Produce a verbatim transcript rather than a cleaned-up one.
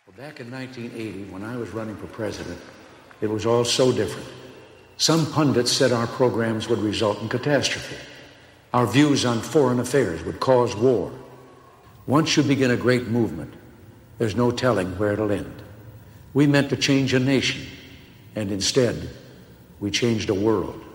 Well, back in nineteen eighty, when I was running for president, it was all so different. Some pundits said our programs would result in catastrophe. Our views on foreign affairs would cause war. Once you begin a great movement, there's no telling where it'll end. We meant to change a nation, and instead, we changed a world.